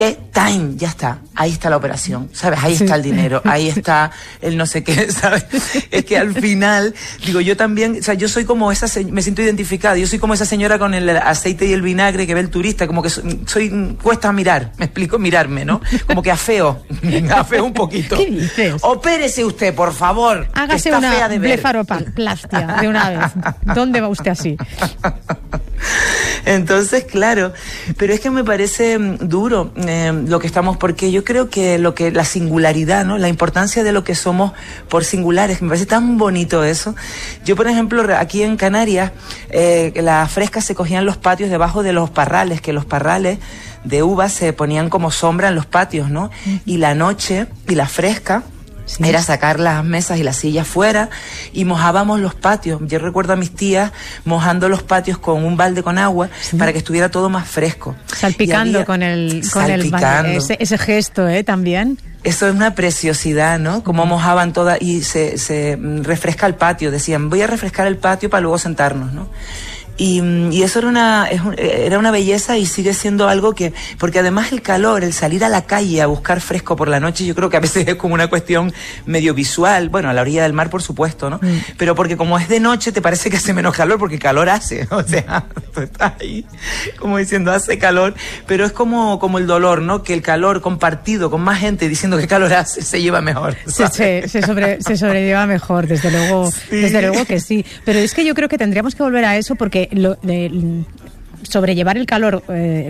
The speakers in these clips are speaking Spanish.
time, ya está, ahí está la operación, ¿sabes? Ahí está el dinero, ahí está el no sé qué, ¿sabes? Es que al final, digo, yo también, o sea, yo soy como esa, me siento identificada, yo soy como esa señora con el aceite y el vinagre que ve el turista, como que cuesta mirar, me explico, mirarme, ¿no? Como que afeo un poquito. ¿Qué dices? Opérese usted, por favor. Hágase está una fea de ver. blefaroplastia de una vez. ¿Dónde va usted así? Entonces, claro, pero es que me parece duro lo que estamos, porque yo creo que la singularidad, ¿no? La importancia de lo que somos por singulares, me parece tan bonito eso. Yo, por ejemplo, aquí en Canarias, las frescas se cogían en los patios debajo de los parrales, que los parrales de uvas se ponían como sombra en los patios, ¿no? Y la noche y la fresca era sacar las mesas y las sillas fuera y mojábamos los patios. Yo recuerdo a mis tías mojando los patios con un balde con agua para que estuviera todo más fresco. Salpicando con el balde. Ese gesto, también. Eso es una preciosidad, ¿no? Como mojaban todas y se refresca el patio. Decían, voy a refrescar el patio para luego sentarnos, ¿no? Y eso era una belleza y sigue siendo algo que, porque además el calor, el salir a la calle a buscar fresco por la noche, yo creo que a veces es como una cuestión medio visual, bueno, a la orilla del mar por supuesto, ¿no? Pero porque como es de noche te parece que hace menos calor porque calor hace, o sea, tú estás ahí como diciendo hace calor, pero es como el dolor, ¿no? Que el calor compartido con más gente diciendo que calor hace se lleva mejor. Se sobrelleva mejor, desde luego que sí, pero es que yo creo que tendríamos que volver a eso porque sobrellevar el calor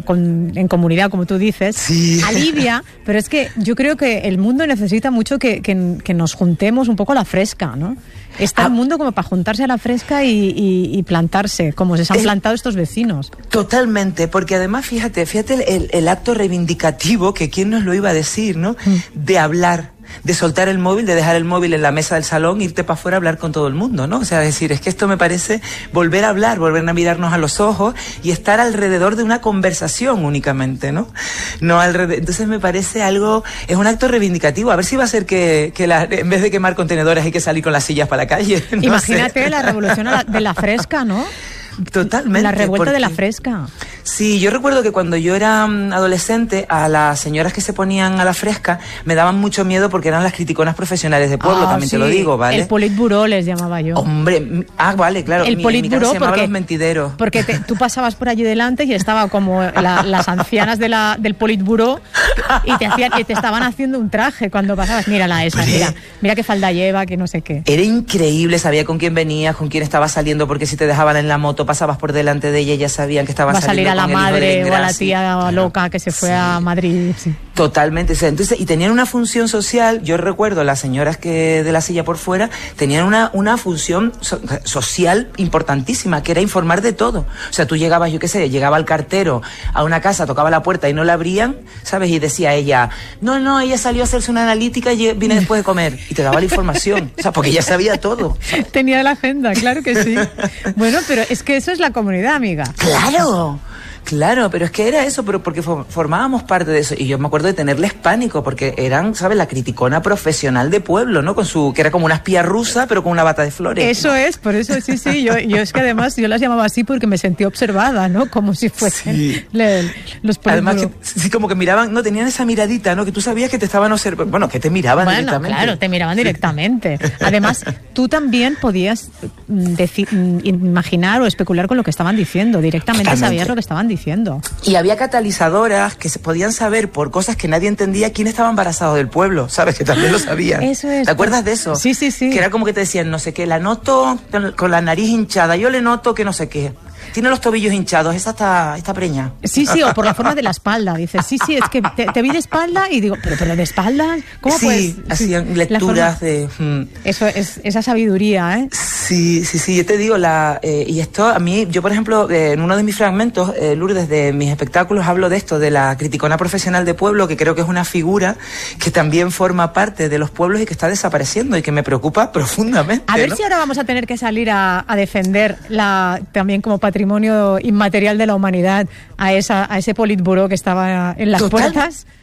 en comunidad, como tú dices, alivia, pero es que yo creo que el mundo necesita mucho que nos juntemos un poco a la fresca, ¿no? Está el mundo como para juntarse a la fresca y plantarse, como se han plantado estos vecinos. Totalmente, porque además, fíjate el acto reivindicativo, que quién nos lo iba a decir, ¿no? De hablar, de soltar el móvil, de dejar el móvil en la mesa del salón, irte para afuera a hablar con todo el mundo, ¿no? O sea, decir, es que esto me parece volver a hablar, volver a mirarnos a los ojos y estar alrededor de una conversación únicamente, ¿no? Entonces me parece algo, es un acto reivindicativo. A ver si va a ser que en vez de quemar contenedores hay que salir con las sillas para la calle. No Imagínate sé. La revolución de la fresca, ¿no? Totalmente. La revuelta de la fresca. Sí, yo recuerdo que cuando yo era adolescente, a las señoras que se ponían a la fresca me daban mucho miedo porque eran las criticonas profesionales de pueblo, también te lo digo, ¿vale? El Politburó les llamaba yo. Hombre, vale, claro. El Politburó se llamaba los mentideros. Porque tú pasabas por allí delante y estaba como las ancianas del Politburó y te estaban haciendo un traje cuando pasabas. Mírala esa, mira qué falda lleva, que no sé qué. Era increíble, sabía con quién venías, con quién estabas saliendo, porque si te dejaban en la moto pasabas por delante de ella y ya sabían que estabas saliendo. Va a salir a la madre o a la tía loca que se fue a Madrid. Sí. Totalmente. Entonces, y tenían una función social. Yo recuerdo las señoras que de la silla por fuera tenían una función social importantísima, que era informar de todo. O sea, tú llegabas, yo qué sé, llegaba el cartero a una casa, tocaba la puerta y no la abrían, ¿sabes? Y decía ella, no, ella salió a hacerse una analítica y viene después de comer. Y te daba la información. O sea, porque ella sabía todo. Tenía la agenda, claro que sí. Bueno, pero es que eso es la comunidad, amiga. Claro, pero es que era eso, pero porque formábamos parte de eso. Y yo me acuerdo de tenerles pánico, porque eran, ¿sabes? La criticona profesional de pueblo, ¿no? Que era como una espía rusa, pero con una bata de flores. Eso, ¿no? Es, por eso sí. Yo es que además yo las llamaba así porque me sentí observada, ¿no? Como si fuesen los Además, sí, como que miraban, no, tenían esa miradita, ¿no? Que tú sabías que te estaban observando. Bueno, que te miraban directamente. Claro, te miraban directamente. Además, tú también podías imaginar o especular con lo que estaban diciendo. Directamente sabías lo que estaban diciendo. Y había catalizadoras que se podían saber por cosas que nadie entendía quién estaba embarazado del pueblo, ¿sabes? Que también lo sabían. Eso es. ¿Te acuerdas de eso? Sí. Que era como que te decían, no sé qué, la noto con la nariz hinchada, yo le noto que no sé qué. Tiene los tobillos hinchados, esa está preña. Sí, o por la forma de la espalda. Dices, sí, es que te vi de espalda y digo, pero de espalda, ¿cómo puedes? Sí, hacían lecturas de... Eso es esa sabiduría, ¿eh? Sí, yo te digo, y esto a mí, yo por ejemplo, en uno de mis fragmentos, Lourdes, de mis espectáculos, hablo de esto, de la criticona profesional de pueblo, que creo que es una figura que también forma parte de los pueblos y que está desapareciendo y que me preocupa profundamente. A ver si ahora vamos a tener que salir a defender también como patrimonio inmaterial de la humanidad a ese Politburó que estaba en las puertas.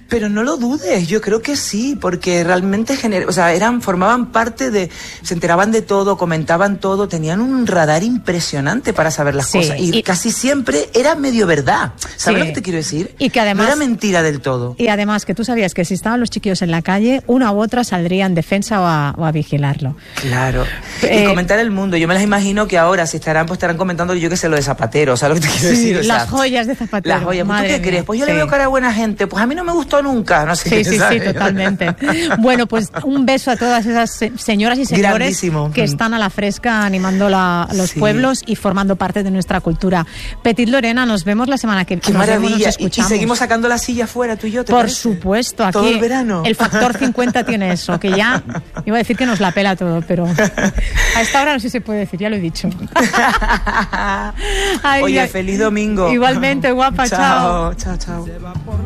Pero no lo dudes, yo creo que sí, porque realmente formaban parte se enteraban de todo, comentaban todo, tenían un radar impresionante para saber las cosas y casi siempre era medio verdad. ¿Sabes lo que te quiero decir? Y que además no era mentira del todo. Y además que tú sabías que si estaban los chiquillos en la calle, una u otra saldría en defensa o a vigilarlo. Claro. Y comentar el mundo. Yo me las imagino que ahora si estarán comentando, yo que sé, lo de Zapatero, ¿sabes lo que te quiero decir? Las joyas de Zapatero. Las joyas. ¿Tú qué crees? Pues yo le veo cara a buena gente. Pues a mí no me gustó nunca. No sé sí, totalmente. Bueno, pues un beso a todas esas señoras y señores que están a la fresca animando los pueblos y formando parte de nuestra cultura. Petit Lorena, nos vemos la semana que viene. Qué maravilla. Nos escuchamos. Y seguimos sacando la silla afuera, tú y yo, ¿te Por parece? Supuesto, aquí todo el verano. El factor 50 tiene eso, que ya iba a decir que nos la pela todo, pero a esta hora no sé si se puede decir, ya lo he dicho. Oye, feliz domingo. Igualmente, guapa, chao. Chao.